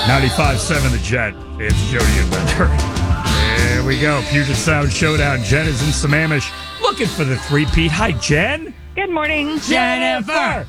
95.7 The Jet. It's Jody and Bender. There we go. Puget Sound Showdown. Jen is in Sammamish looking for the three-peat. Hi, Jen. Good morning. Jennifer!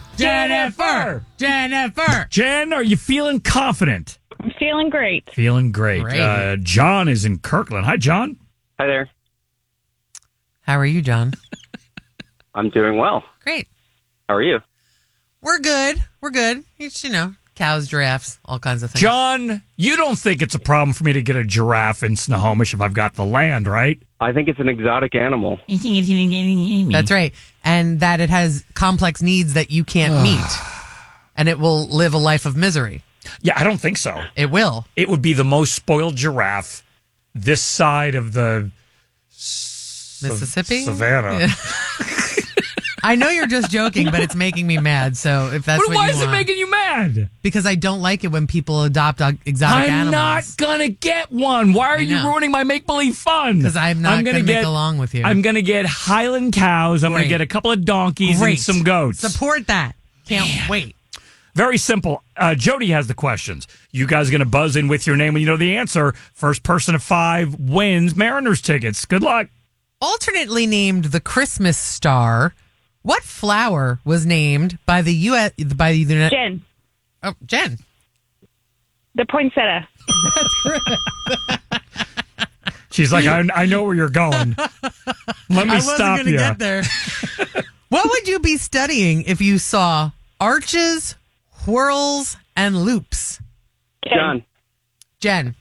Jen, are you feeling confident? I'm feeling great. Feeling great. John is in Kirkland. Hi, John. Hi there. How are you, John? I'm doing well. Great. How are you? We're good. It's, cows, giraffes, all kinds of things. John, you don't think it's a problem for me to get a giraffe in Snohomish if I've got the land, right? I think it's an exotic animal. That's right. And that it has complex needs that you can't meet. And it will live a life of misery. Yeah, I don't think so. It will. It would be the most spoiled giraffe this side of the Mississippi? Savannah. Yeah. I know you're just joking, but it's making me mad. So if that's what why you is want. it making you mad? Because I don't like it when people adopt exotic I'm animals. not gonna get one. Why are you ruining my make-believe fun? Because I'm not going to make along with you. I'm gonna get Highland cows. I'm gonna get a couple of donkeys and some goats. Support that. Can't wait. Very simple. Jody has the questions. You guys are gonna buzz in with your name when you know the answer. First person to 5 wins Mariners tickets. Good luck. Alternately named the Christmas star, what flower was named by the U.S. by the Jen. Oh, Jen. The poinsettia. That's correct. She's like, I know where you're going. Let me stop you. I wasn't going to get there. What would you be studying if you saw arches, whirls, and loops? John. Jen.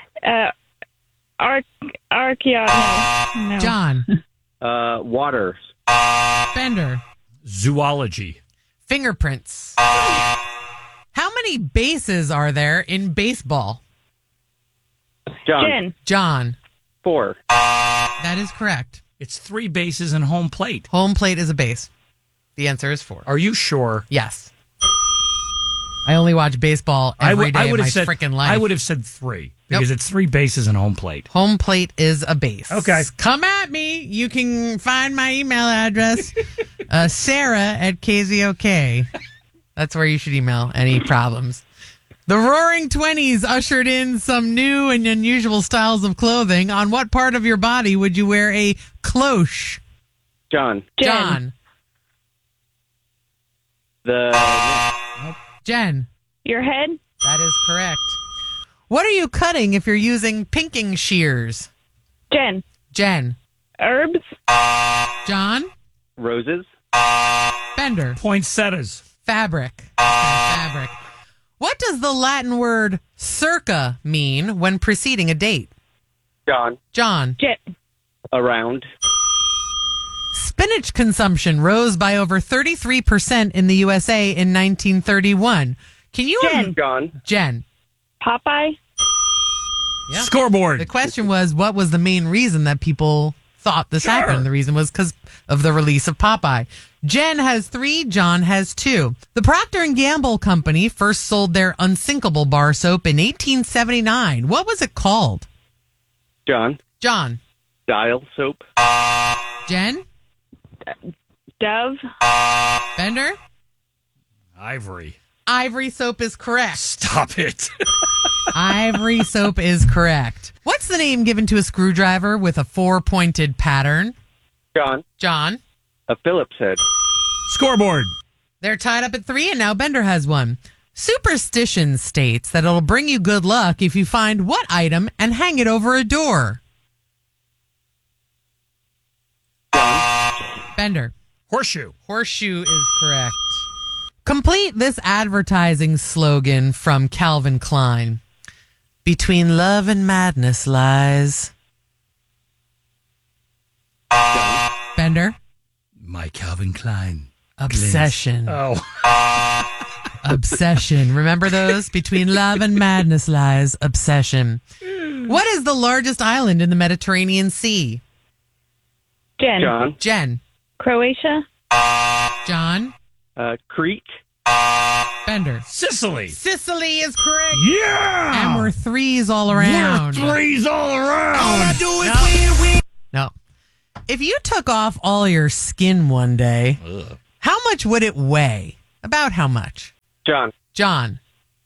Archaeology. No. John. Water. Bender. Zoology. Fingerprints. How many bases are there in baseball? John. Jen. John. 4. That is correct. It's 3 bases and home plate. Home plate is a base. The answer is 4. Are you sure? Yes. I only watch baseball every day of my freaking life. I would have said 3 because it's 3 bases and home plate. Home plate is a base. Okay. Come at me. You can find my email address, Sarah at KZOK. That's where you should email any problems. The Roaring Twenties ushered in some new and unusual styles of clothing. On what part of your body would you wear a cloche? John. Jen. John. Jen. Your head. That is correct. What are you cutting if you're using pinking shears? Jen. Jen. Herbs. John. Roses. Bender. Poinsettias. Fabric. Fabric. What does the Latin word circa mean when preceding a date? John. John. Jen. Around. Spinach consumption rose by over 33% in the USA in 1931. Can you... Jen. John. Jen. Popeye. Yeah. Scoreboard. The question was, what was the main reason that people thought this happened? The reason was because of the release of Popeye. Jen has 3, John has 2. The Procter & Gamble company first sold their unsinkable bar soap in 1879. What was it called? John. John. Dial soap. Jen. Dove. Bender. Ivory. Ivory soap is correct. Stop it. Ivory soap is correct. What's the name given to a screwdriver with a 4-pointed pattern? John. John. A Phillips head. Scoreboard. They're tied up at 3, and now Bender has 1. Superstition states that it'll bring you good luck if you find what item and hang it over a door? Bender. Horseshoe. Horseshoe is correct. Complete this advertising slogan from Calvin Klein. Between love and madness lies... Bender. My Calvin Klein. Obsession. Oh. Obsession. Remember those? Between love and madness lies obsession. What is the largest island in the Mediterranean Sea? Jen. John. Jen. Croatia. John. Crete. Bender. Sicily. Sicily is correct. Yeah. And we're 3s all around. We're 3s all around. All I do is win. No. If you took off all your skin one day, how much would it weigh? About how much? John. John.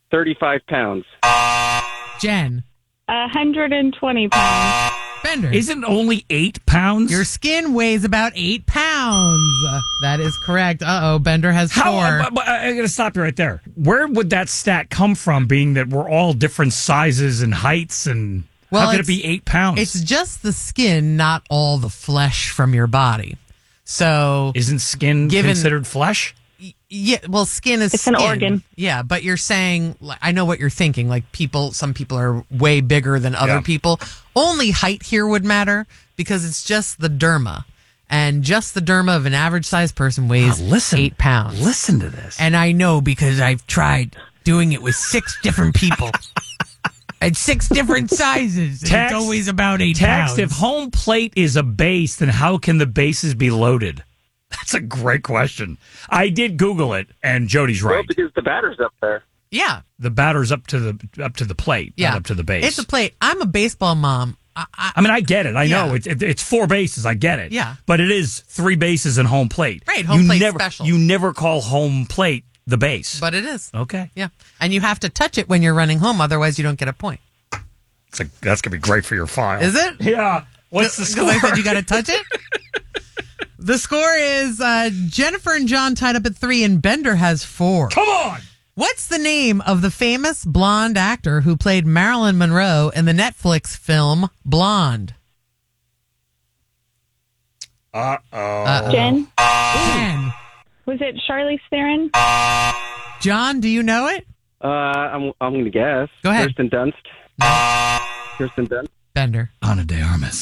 35 pounds. Jen. 120 pounds. Bender. Isn't only 8 pounds? Your skin weighs about 8 pounds. That is correct. Bender has 4. I got to stop you right there. Where would that stat come from, being that we're all different sizes and heights? And how could it be 8 pounds? It's just the skin, not all the flesh from your body. So, Isn't skin considered flesh? yeah, well, skin is It's skin. an organ. Yeah, but you're saying, I know what you're thinking. Like some people are way bigger than other Yeah. people. Only height here would matter because it's just the derma. And just the derma of an average sized person weighs 8 pounds. Listen to this. And I know because I've tried doing it with 6 different people. At 6 different sizes. And it's always about 8 pounds. If home plate is a base, then how can the bases be loaded? That's a great question. I did Google it, and Jody's Well, right. because the batter's up there. Yeah. The batter's up to the plate, Yeah. not up to the base. It's a plate. I'm a baseball mom. I mean, I get it. I know Yeah. it's 4 bases. I get it. Yeah. But it is 3 bases and home plate. Right, home plate's never, special. You never call home plate the base. But it is. Okay. Yeah. And you have to touch it when you're running home. Otherwise, you don't get a point. That's going to be great for your file. Is it? Yeah. What's the score? Because I said you got to touch it? The score is Jennifer and John tied up at 3, and Bender has 4. Come on. What's the name of the famous blonde actor who played Marilyn Monroe in the Netflix film Blonde? Jen? Jen. Was it Charlize Theron? John, do you know it? I'm going to guess. Go ahead. Kirsten Dunst. Kirsten Dunst. Bender. Ana de Armas.